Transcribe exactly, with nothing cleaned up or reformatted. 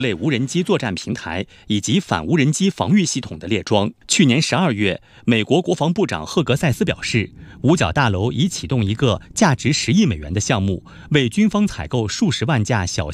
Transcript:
类无人机作战平台以及反无人机防御系统的列装。去年十二月，美国国防部长赫格塞斯表示，五角大楼已启动一个价值十亿美元的项目，为军方采购数十万架小